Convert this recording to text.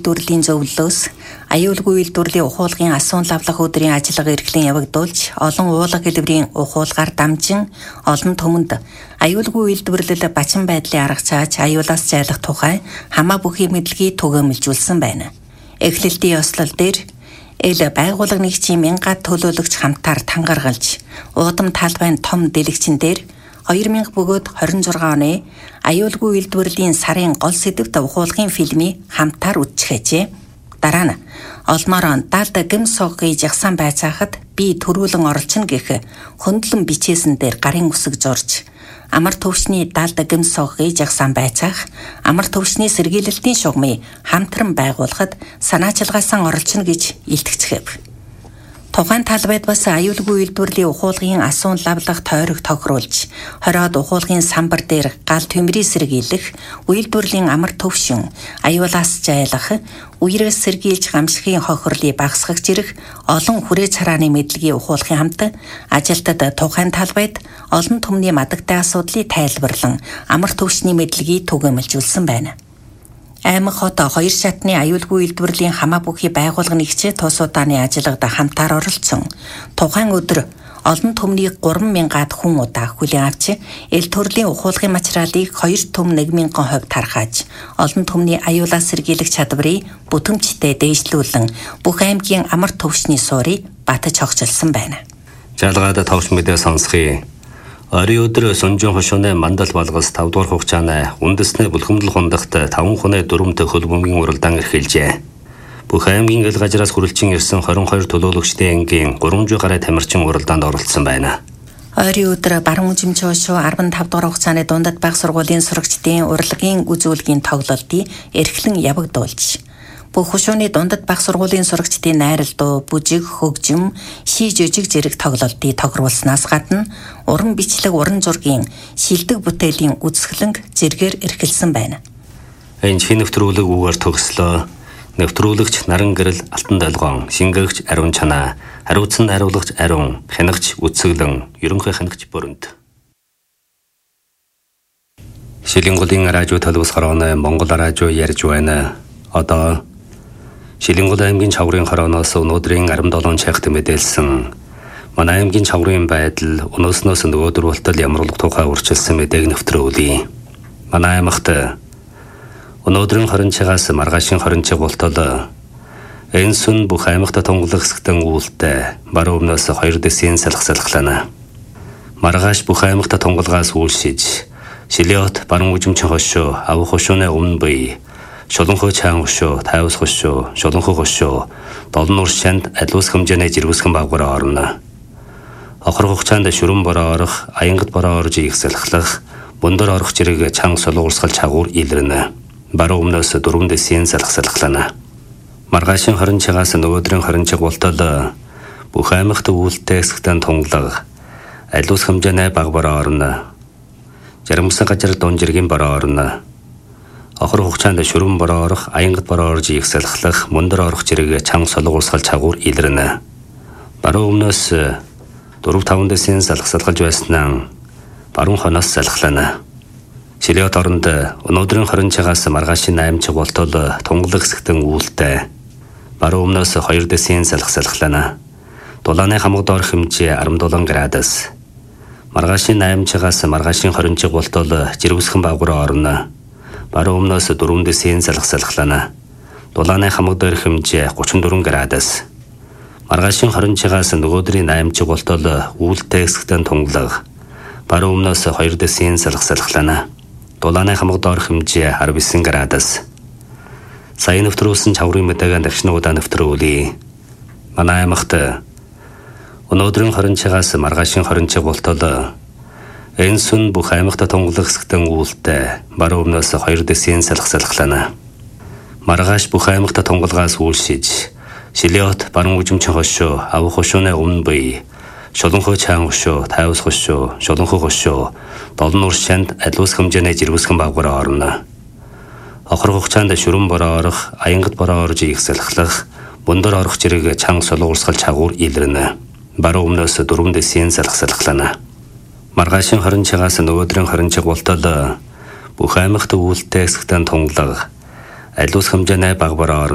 үйлдвэрлэлийн зөвлөлөөс аюулгүй үйлдвэрлэлийн ухуулгын асуун лавлах өдрийн ажиллагаа эрхлэн явагдуулж олон уулга хэлбэрийн ухуулгаар дамжин олон түмэнд аюулгүй үйлдвэрлэл бачин байдлын арга цааж аюулаас зайлах тухай хамаа бүхий мэдлэгийг түгээмэлжүүлсэн байна. Эхлэлтийн ёслол дээр эл байгууллага нэгжийн мянгаад төлөөлөгч хамтаар тангаргалж уудам талбайн том дэлгэцэн дээр 2000 бөгөөд 26 оны аюулгүй үйлдвэрлэлийн сарын гол сэдвт ухуулгын фильмийг хамтаар үзчихээжээ. Дараа нь олноор далд гэм соггыг жагсаан байцаахад би төрүүлэн оролцно гэх хөндлөн бичээсэн дээр гарын үсэг зурж амар төвшний далд гэм соггыг жагсаан байцаах амар төвшний сэргийлэлтийн шугамыг хамтран байгуулахад санаачилгаасан оролцно гэж илтгэцгээв. Тухайн талбайд бас аюулгүй үйлдвэрлэлийн ухуулгын асуун лавлах тойрог тохируулж, хороод ухуулгын самбар дээр гал төмрийг сэргийлэх, үйлдвэрлэлийн амар төвшин, аюулаас зайлах, үерээс сэргийлж гамшихын хохирлыг багасгах зэрэг олон хүрээ царааны мэдлэгийн ухуулгын хамт ажилтад тухайн талбайд олон түмний мадагтай асуудлыг тайлбарлан амар төвшний мэдлэгийг түгээмэлжүүлсэн байна. Аймаг хот 2 шатны аюулгүй үйлдвэрлэлийн хамаа бүхий байгууллага нэгж тус удааны ажиллагад хамтаар оролцсон. Тухайн өдөр олон түмнийг 3000-аад хүн удаа хүлээн авч эл төрлийн ухуулгын материалыг 2 түм 1000 хувь тархааж олон түмний аюулаас сэргийлэх чадварыг бүтэмжтэй дээшлүүлэн бүх аймгийн амар төвшний суурийг батж хогчилсан байна. Жалгаад тавш мэдээ сонсхий. Орой өдөр Сүнжин хошууны мандал балгас 5 дугаар хугацааны үндэсний бүлхэмдэл хундагт 5 хүний дөрөмтэй хөлбөмбөгийн уралдаан эрхэлжээ. Бүх аймгийн эл газраас хүрэлцэн ирсэн 22 төлөөлөгчдийн ангийн 300 гаруй тамирчин уралдаанд оролцсон байна. Орой өдөр баруун үзэмжийн хошуу 15 дугаар хугацааны дундад баг сургуулийн сурагчдын урлагийн үзүүлгийн тоглолтыг эрхлэн явагдуулж бүх хошууны дундад баг сургуулийн сурагчдын найралдуу, бүжиг, хөгжим, ший жижиг зэрэг тоглолтыг тохируулснаас гадна уран бичлэг, уран зургийн шилдэг бүтээлийн үзэсгэлэнг зэргээр эрхэлсэн байна. Энэ чин нэвтрүүлэг үгээр төгслөө. Нэвтрүүлэгч Наран Гэрэл Алтан Долгоон, шингээгч Ариун Чанаа, хариуцсан хариулагч Ариун, хянагч Үцэглэн, ерөнхий хянагч Бүрөнд. Шилэнгулийн радио төлөвс хорооны Монгол радио ярьж байна. Одоо Шилэнгул аймгийн чаврын хорооноос өнөөдрийн 17 цагт мэдээлсэн манай аймгийн чаврын байдал өнөөснөөс нөгөөдөр болтол ямруулах тухай урьдчилсан мэдээг нэвтрүүлье. Манай аймагт өнөөдрийн 20 цагаас маргаашийн 20 цаг болтол энэ сүн бүх аймагт тунгалах хэсэгтэн үүлтэй баруун өмнөөс 2 дэсийн салхалхлана. Маргааш бүх аймагт тунгалгаас үйлшиж Шилиот баруун үзэмжийн хошуу авах хошууны өмнө бие Шолонхоо чаан хошуу, тайвас хошуу, шолонхоо хошуу, долон уршанд аливаас хэмжээний жиргүүсгэн багвараа орно. Охор хугацаанд шүрэн бороо орох, аянгат бороо орж их салхлах, бундар орох зэрэг чанга солонгорсгал чагуур илэрнэ. Баруун өмнөөс 4 дэсийн салхалхлана. Маргаашийн 20 цагаас нөгөөдрийн 20 цаг болтол бүх аймагт үүлтэй хэсэгтэн тунгалаг, аливаас хэмжээний багвараа орно. Жаргамсан газар дон жиргэн бороо орно. Охор хугацаанд шүрэн бороо орох, аянгат бороо орж их салхлах, мундар орох зэрэг чанга солонгорсгал чагуур илэрнэ. Баруун өмнөөс 4-5 дэсийн салхалж байснаа баруун хоноос салхлана. Шилиот оронд өнөөдрийн 20 цагаас маргаашийн 8 цаг болтол тунгалаг хэсэгтэн үүлтэй баруун өмнөөс 2 дэсийн салхална. Дулааны хамаг доор хэмжээ 17 градус. Маргаашийн 8 цагаас маргаашийн 20 цаг болтол жиргүүсгэн багвараа орно. Баруун өмнөөс 4 дэсийн салхална. Дулааны хамаг доор хэмжээ 34 градус. Маргаашийн 20 цагаас нөгөөдрийн 8 цаг болтол үүлтэй хэсэгтэн тунгалаг баруун өмнөөс 2 дэсийн салхална. Дулааны хамаг доор хэмжээ 19 градус. Сайн нэвтрүүлсэн чаврын мэдээгээ дахин удаа нэвтрүүлье. Манай аймагт өнөөдрийн 20 цагаас маргаашийн 20 цаг болтол энэ сүн бүх аймагт тунгалах хэсэгтэн үүлтэй баруун өмнөөс 2 дэсийн салхална. Маргааш бүх аймагт тунгалгаас үйлшиж Шилиот баруун үзэмжийн хошуу авах хошууны өмнө бие Шолонхоо чаан хошуу, тайвас хошуу, шолонхоо хошуу, долон уршанд аливаас хэмжээний жиргүүсгэн багвараа орно. Охор хугацаанд шүрэн бороо орох, аянгат бороо орж их салхлах, бундар орох зэрэг чанга солонгорсгал чагуур илэрнэ. Баруун өмнөөс 4 дэсийн салхална. Маргаашийн 20 цагаас нөгөөдрийн 20 цаг болтол бүх аймагт үүлтэй хэсэгтэн тунгалаг аливаас хэмжээний багвараа